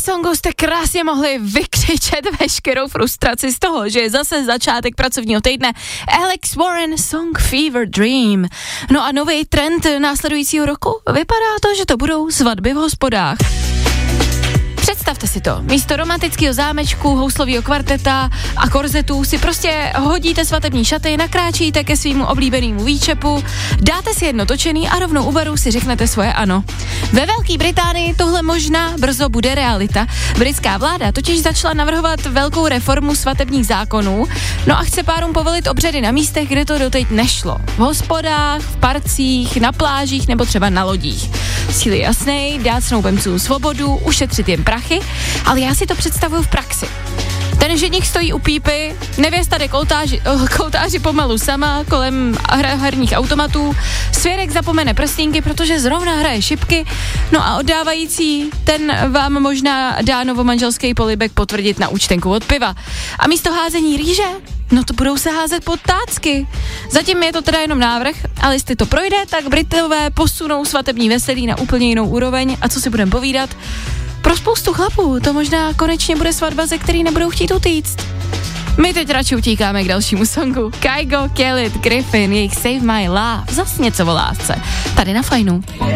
songu jste krásně mohli vykřičet veškerou frustraci z toho, že je zase začátek pracovního týdne. Alex Warren, Song Fever Dream. No a nový trend následujícího roku? Vypadá to, že to budou svatby v hospodách. Představte si to, místo romantického zámečku, houslového kvarteta a korzetů si prostě hodíte svatební šaty, nakráčíte ke svýmu oblíbenému výčepu, dáte si jedno točený a rovnou u baru si řeknete svoje ano. Ve Velké Británii tohle možná brzo bude realita. Britská vláda totiž začala navrhovat velkou reformu svatebních zákonů, no a chce párům povolit obřady na místech, kde to doteď nešlo. V hospodách, v parcích, na plážích nebo třeba na lodích. Cíl je jasnej, dát snoubemcům svobodu, ušetřit jim prachy, ale já si to představuju v praxi. Ten ženich stojí u pípy, nevěsta jde koutáři pomalu sama kolem herních automatů, svědek zapomene prstínky, protože zrovna hraje šipky, no a oddávající, ten vám možná dá novomanželský polibek potvrdit na účtenku od piva. A místo házení rýže, no to budou se házet pod tácky. Zatím je to teda jenom návrh, ale jestli to projde, tak Britové posunou svatební veselí na úplně jinou úroveň a co si budeme povídat, pro spoustu chlapů to možná konečně bude svatba, ze který nebudou chtít utíct. My teď radši utíkáme k dalšímu songu. Kygo, Khalid, Griffin, jejich Save My Love, zas něco o lásce. Tady na Fajnu.